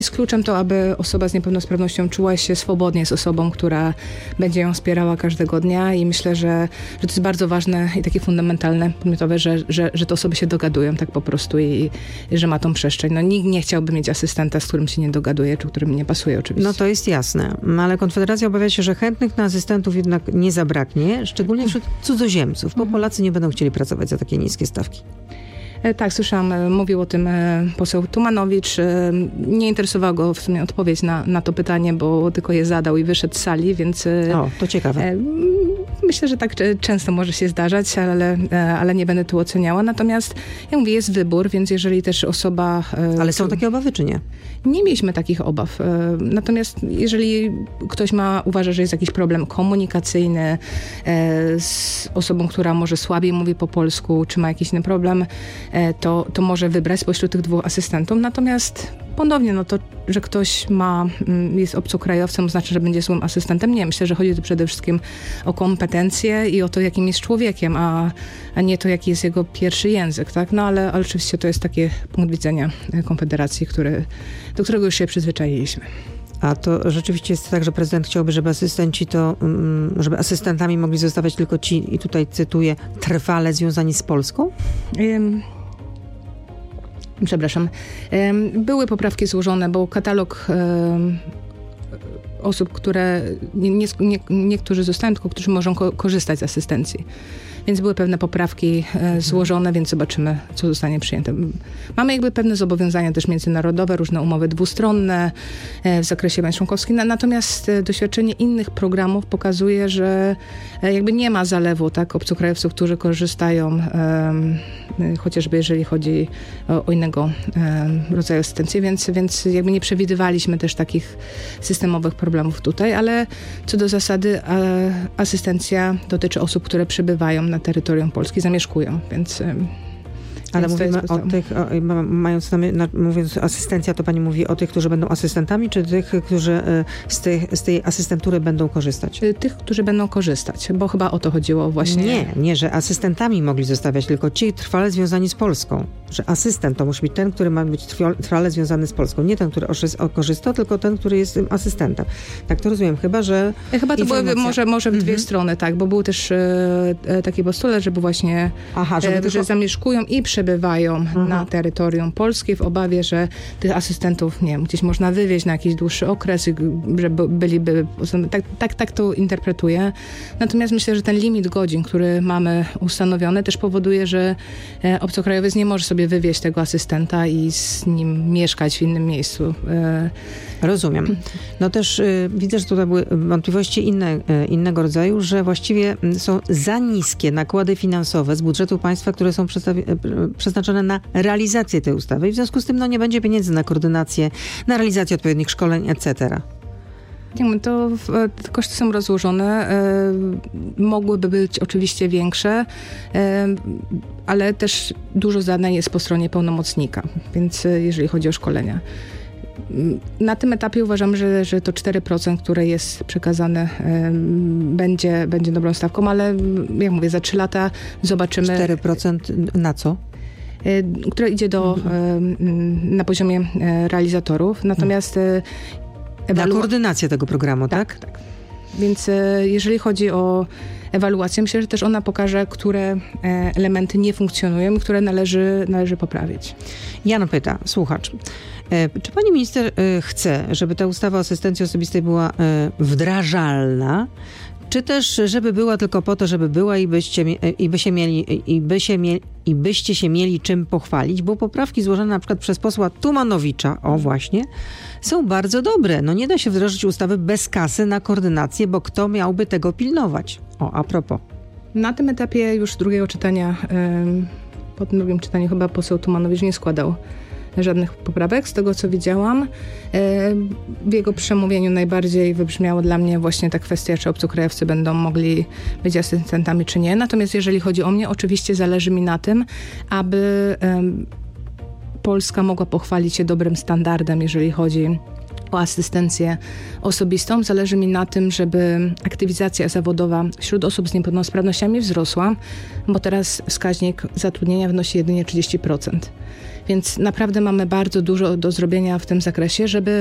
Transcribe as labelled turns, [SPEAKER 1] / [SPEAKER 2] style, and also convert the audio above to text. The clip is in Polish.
[SPEAKER 1] Jest kluczem to, aby osoba z niepełnosprawnością czuła się swobodnie z osobą, która będzie ją wspierała każdego dnia i myślę, że to jest bardzo ważne i takie fundamentalne, podmiotowe, że te osoby się dogadują tak po prostu i że ma tą przestrzeń. No nikt nie chciałby mieć asystenta, z którym się nie dogaduje, czy którym nie pasuje oczywiście.
[SPEAKER 2] No to jest jasne, ale Konfederacja obawia się, że chętnych na asystentów jednak nie zabraknie, szczególnie wśród cudzoziemców, bo Polacy nie będą chcieli pracować za takie niskie stawki.
[SPEAKER 1] Tak, słyszałam, mówił o tym poseł Tumanowicz. Nie interesowała go w sumie odpowiedź na to pytanie, bo tylko je zadał i wyszedł z sali, więc...
[SPEAKER 2] O, to ciekawe.
[SPEAKER 1] Myślę, że tak często może się zdarzać, ale nie będę tu oceniała. Natomiast, jak mówię, jest wybór, więc jeżeli też osoba...
[SPEAKER 2] Ale są takie obawy, czy nie?
[SPEAKER 1] Nie mieliśmy takich obaw. Natomiast jeżeli ktoś uważa, że jest jakiś problem komunikacyjny z osobą, która może słabiej mówi po polsku, czy ma jakiś inny problem, to może wybrać spośród tych dwóch asystentów. Natomiast ponownie, no to, że ktoś jest obcokrajowcem, oznacza, że będzie złym asystentem. Nie, myślę, że chodzi tu przede wszystkim o kompetencje i o to, jakim jest człowiekiem, a nie to, jaki jest jego pierwszy język, tak? No ale oczywiście to jest taki punkt widzenia Konfederacji, do którego już się przyzwyczailiśmy.
[SPEAKER 2] A to rzeczywiście jest tak, że prezydent chciałby, żeby asystentami mogli zostawać tylko ci, i tutaj cytuję, trwale związani z Polską?
[SPEAKER 1] Przepraszam. Były poprawki złożone, bo katalog osób, które niektórzy zostają, tylko którzy mogą korzystać z asystencji. Więc były pewne poprawki złożone, więc zobaczymy, co zostanie przyjęte. Mamy jakby pewne zobowiązania też międzynarodowe, różne umowy dwustronne w zakresie państw członkowskich. Natomiast doświadczenie innych programów pokazuje, że jakby nie ma zalewu tak, obcokrajowców, którzy korzystają, chociażby jeżeli chodzi o innego rodzaju asystencję, więc jakby nie przewidywaliśmy też takich systemowych problemów tutaj, ale co do zasady asystencja dotyczy osób, które przybywają na terytorium Polski, zamieszkują, więc...
[SPEAKER 2] Ale mówimy o tych, mówiąc asystencja, to pani mówi o tych, którzy będą asystentami, czy tych, którzy z tej asystentury będą korzystać?
[SPEAKER 1] Tych, którzy będą korzystać, bo chyba o to chodziło właśnie.
[SPEAKER 2] Nie, że asystentami mogli zostawiać tylko ci trwale związani z Polską. Że asystent to musi być ten, który ma być trwale związany z Polską. Nie ten, który korzysta, tylko ten, który jest tym asystentem. Tak to rozumiem, chyba to
[SPEAKER 1] były może w dwie strony, tak, bo był też taki postulat, żeby właśnie, że zamieszkują i przebywają na terytorium Polski w obawie, że tych asystentów, nie wiem, gdzieś można wywieźć na jakiś dłuższy okres, że byliby... Tak to interpretuję. Natomiast myślę, że ten limit godzin, który mamy ustanowiony, też powoduje, że obcokrajowiec nie może sobie wywieźć tego asystenta i z nim mieszkać w innym miejscu.
[SPEAKER 2] Rozumiem. No też widzę, że tutaj były wątpliwości innego rodzaju, że właściwie są za niskie nakłady finansowe z budżetu państwa, które są przeznaczone na realizację tej ustawy i w związku z tym nie będzie pieniędzy na koordynację, na realizację odpowiednich szkoleń, etc.
[SPEAKER 1] Te koszty są rozłożone, mogłyby być oczywiście większe, ale też dużo zadań jest po stronie pełnomocnika, więc jeżeli chodzi o szkolenia. Na tym etapie uważam, że to 4%, które jest przekazane, będzie dobrą stawką, ale jak mówię, za 3 lata zobaczymy...
[SPEAKER 2] 4% na co?
[SPEAKER 1] Które idzie na poziomie realizatorów, natomiast...
[SPEAKER 2] Na koordynację tego programu, tak?
[SPEAKER 1] Tak. Więc jeżeli chodzi o ewaluację, myślę, że też ona pokaże, które elementy nie funkcjonują i które należy poprawić.
[SPEAKER 2] Jan pyta, słuchacz, czy pani minister chce, żeby ta ustawa o asystencji osobistej była wdrażalna, czy też, żeby była tylko po to, żeby była i byście się mieli czym pochwalić, bo poprawki złożone na przykład przez posła Tumanowicza, są bardzo dobre. Nie da się wdrożyć ustawy bez kasy na koordynację, bo kto miałby tego pilnować? A propos.
[SPEAKER 1] Na tym etapie już drugiego czytania, po tym drugim czytaniu chyba poseł Tumanowicz nie składał żadnych poprawek. Z tego, co widziałam, w jego przemówieniu najbardziej wybrzmiało dla mnie właśnie ta kwestia, czy obcokrajowcy będą mogli być asystentami, czy nie. Natomiast jeżeli chodzi o mnie, oczywiście zależy mi na tym, aby Polska mogła pochwalić się dobrym standardem, jeżeli chodzi o asystencję osobistą. Zależy mi na tym, żeby aktywizacja zawodowa wśród osób z niepełnosprawnościami wzrosła, bo teraz wskaźnik zatrudnienia wynosi jedynie 30%. Więc naprawdę mamy bardzo dużo do zrobienia w tym zakresie, żeby